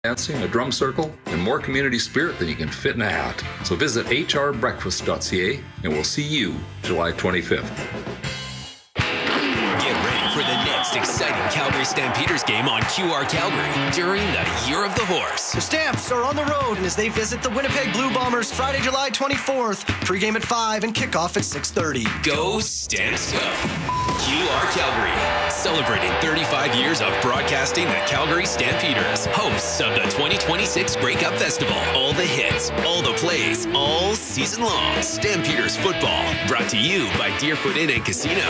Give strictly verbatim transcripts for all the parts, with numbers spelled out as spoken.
dancing, a drum circle, and more community spirit than you can fit in a hat. So visit h r breakfast dot c a and we'll see you July twenty-fifth. Get ready for the next exciting Calgary Stampeders game on Q R Calgary during the Year of the Horse. The Stamps are on the road and as they visit the Winnipeg Blue Bombers Friday, July twenty-fourth. Pregame at five and kickoff at six thirty. Go Stamps go! Q R Calgary, celebrating thirty-five years of broadcasting the Calgary Stampeders, hosts of the twenty twenty-six Grey Cup Festival. All the hits, all the plays, all season long. Stampeders football, brought to you by Deerfoot Inn and Casino.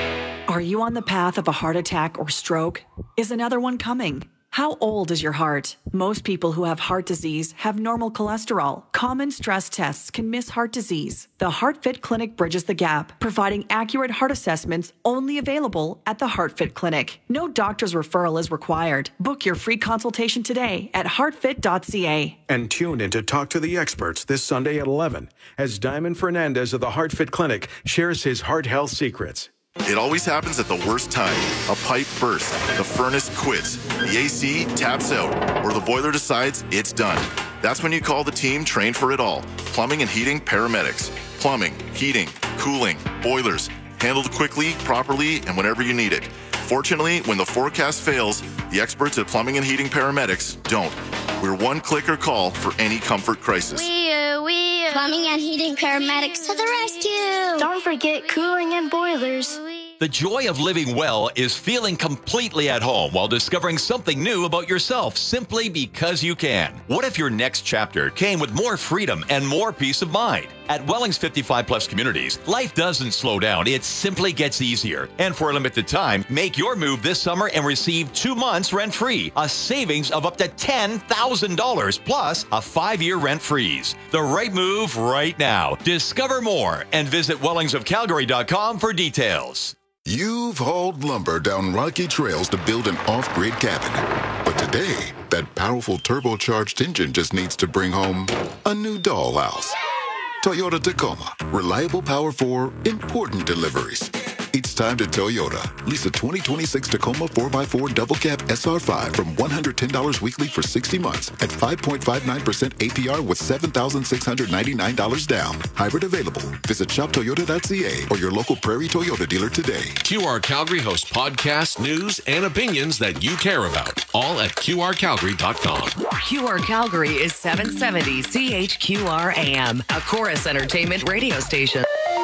Are you on the path of a heart attack or stroke? Is another one coming? How old is your heart? Most people who have heart disease have normal cholesterol. Common stress tests can miss heart disease. The HeartFit Clinic bridges the gap, providing accurate heart assessments only available at the HeartFit Clinic. No doctor's referral is required. Book your free consultation today at heart fit dot c a. And tune in to Talk to the Experts this Sunday at eleven as Diamond Fernandez of the HeartFit Clinic shares his heart health secrets. It always happens at the worst time. A pipe bursts, the furnace quits, the A C taps out, or the boiler decides it's done. That's when you call the team trained for it all. Plumbing and heating paramedics. Plumbing, heating, cooling, boilers. Handled quickly, properly, and whenever you need it. Fortunately, when the forecast fails, the experts at Plumbing and Heating Paramedics don't. We're one clicker call for any comfort crisis. We, uh, we, uh, Plumbing and Heating Paramedics to the rescue. Don't forget cooling and boilers. The joy of living well is feeling completely at home while discovering something new about yourself simply because you can. What if your next chapter came with more freedom and more peace of mind? At Welling's fifty-five plus communities, life doesn't slow down, it simply gets easier. And for a limited time, make your move this summer and receive two months rent-free, a savings of up to ten thousand dollars plus a five-year rent freeze. The right move right now. Discover more and visit wellings of calgary dot com for details. You've hauled lumber down rocky trails to build an off-grid cabin. But today, that powerful turbocharged engine just needs to bring home a new dollhouse. Toyota Tacoma. Reliable power for important deliveries. It's time to Toyota. Lease a twenty twenty-six Tacoma four by four double cab S R five from one hundred ten dollars weekly for sixty months at five point five nine percent A P R with seven thousand six hundred ninety-nine dollars down. Hybrid available. Visit shop toyota dot c a or your local Prairie Toyota dealer today. Q R Calgary hosts podcasts, news, and opinions that you care about. All at q r calgary dot com. Q R Calgary is seven seventy C H Q R A M, a Chorus Entertainment radio station.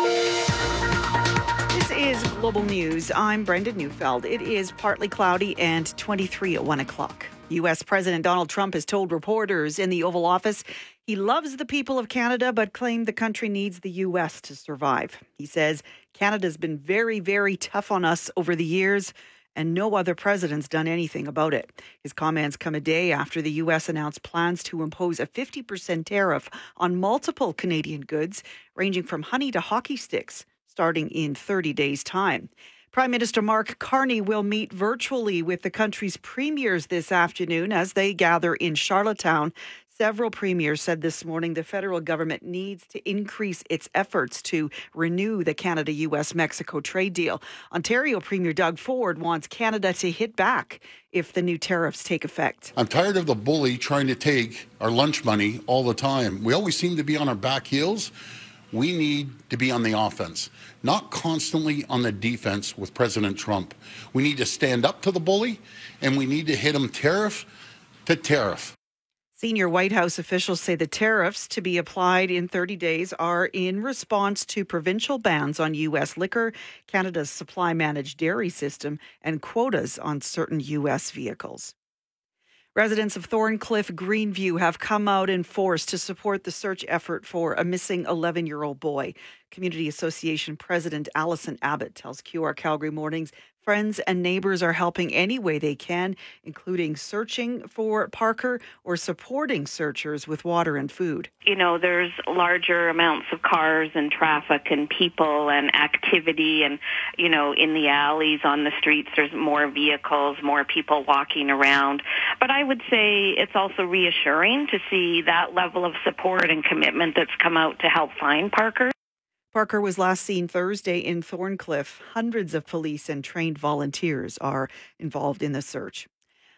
This is Global News. I'm Brenda Neufeld. It is partly cloudy and twenty-three at one o'clock. U S President Donald Trump has told reporters in the Oval Office he loves the people of Canada, but claimed the country needs the U S to survive. He says Canada's been very, very tough on us over the years, and no other president's done anything about it. His comments come a day after the U S announced plans to impose a fifty percent tariff on multiple Canadian goods, ranging from honey to hockey sticks, starting in thirty days' time. Prime Minister Mark Carney will meet virtually with the country's premiers this afternoon as they gather in Charlottetown. Several premiers said this morning the federal government needs to increase its efforts to renew the Canada-U S Mexico trade deal. Ontario Premier Doug Ford wants Canada to hit back if the new tariffs take effect. I'm tired of the bully trying to take our lunch money all the time. We always seem to be on our back heels. We need to be on the offense, not constantly on the defense with President Trump. We need to stand up to the bully, and we need to hit him tariff to tariff. Senior White House officials say the tariffs to be applied in thirty days are in response to provincial bans on U S liquor, Canada's supply-managed dairy system, and quotas on certain U S vehicles. Residents of Thorncliffe Greenview have come out in force to support the search effort for a missing eleven-year-old boy. Community Association President Allison Abbott tells Q R Calgary Mornings friends and neighbors are helping any way they can, including searching for Parker or supporting searchers with water and food. You know, there's larger amounts of cars and traffic and people and activity and, you know, in the alleys, on the streets, there's more vehicles, more people walking around. But I would say it's also reassuring to see that level of support and commitment that's come out to help find Parker. Parker was last seen Thursday in Thorncliffe. Hundreds of police and trained volunteers are involved in the search.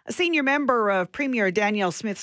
A senior member of Premier Danielle Smith's